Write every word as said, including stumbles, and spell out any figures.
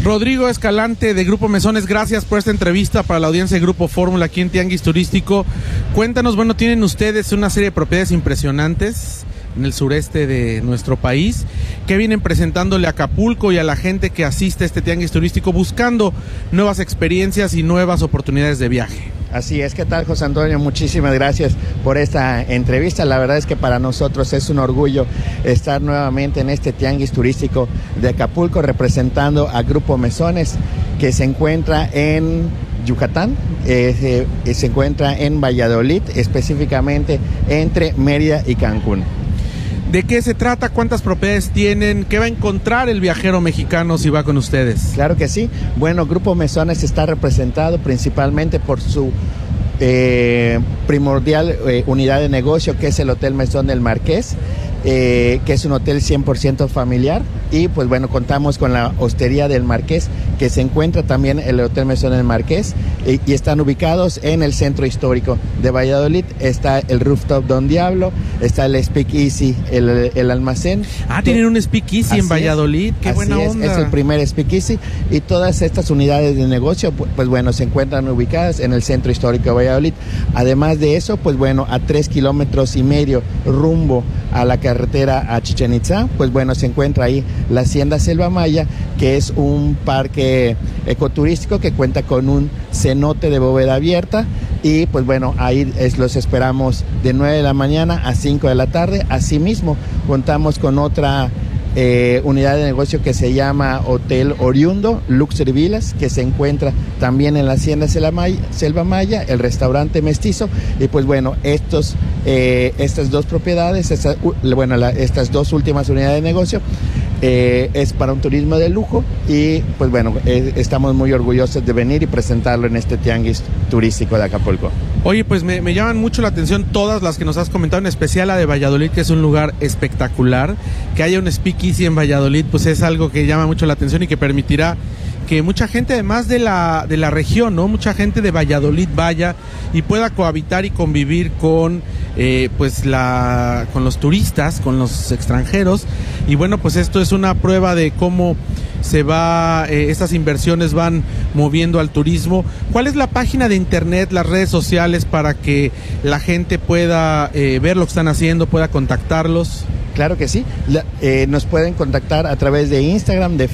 Rodrigo Escalante de Grupo Mesones, gracias por esta entrevista para la audiencia de Grupo Fórmula aquí en Tianguis Turístico. Cuéntanos, bueno, tienen ustedes una serie de propiedades impresionantes en el sureste de nuestro país, que vienen presentándole a Acapulco y a la gente que asiste a este tianguis turístico buscando nuevas experiencias y nuevas oportunidades de viaje. Así es. ¿Qué tal, José Antonio? Muchísimas gracias por esta entrevista. La verdad es que para nosotros es un orgullo estar nuevamente en este tianguis turístico de Acapulco representando a Grupo Mesones, que se encuentra en Yucatán, eh, se, se encuentra en Valladolid, específicamente entre Mérida y Cancún. ¿De qué se trata? ¿Cuántas propiedades tienen? ¿Qué va a encontrar el viajero mexicano si va con ustedes? Claro que sí. Bueno, Grupo Mesones está representado principalmente por su eh, primordial eh, unidad de negocio, que es el Hotel Mesón del Marqués, eh, que es un hotel cien por ciento familiar. Y pues bueno, contamos con la Hostería del Marqués, que se encuentra también en el Hotel Mesón del Marqués, y, y están ubicados en el centro histórico de Valladolid. Está el Rooftop Don Diablo, está el Speakeasy, el, el almacén. Ah, tienen un Speakeasy en Valladolid, qué así buena es, onda. Es el primer Speakeasy, y todas estas unidades de negocio, pues, pues bueno, se encuentran ubicadas en el centro histórico de Valladolid. Además de eso, pues bueno, a tres kilómetros y medio rumbo a la carretera a Chichén Itzá, pues bueno, se encuentra ahí la Hacienda Selva Maya, que es un parque ecoturístico que cuenta con un cenote de bóveda abierta, y pues bueno, ahí es, los esperamos de nueve de la mañana a cinco de la tarde. Asimismo, contamos con otra eh, unidad de negocio que se llama Hotel Oriundo Luxury Villas, que se encuentra también en la Hacienda Selva Maya, Selva Maya, el restaurante Mestizo. Y pues bueno, estos, eh, estas dos propiedades, esta, bueno, la, estas dos últimas unidades de negocio, Eh, es para un turismo de lujo, y pues bueno, eh, estamos muy orgullosos de venir y presentarlo en este tianguis turístico de Acapulco. Oye, pues me, me llaman mucho la atención todas las que nos has comentado, en especial la de Valladolid, que es un lugar espectacular. Que haya un Speakeasy en Valladolid, pues es algo que llama mucho la atención y que permitirá que mucha gente, además de la, de la región, ¿no? Mucha gente de Valladolid vaya y pueda cohabitar y convivir con, eh, pues la, con los turistas, con los extranjeros. Y bueno, pues esto es una prueba de cómo se va, eh, estas inversiones van moviendo al turismo. ¿Cuál es la página de internet, las redes sociales, para que la gente pueda eh, ver lo que están haciendo, pueda contactarlos? Claro que sí. La, eh, nos pueden contactar a través de Instagram, de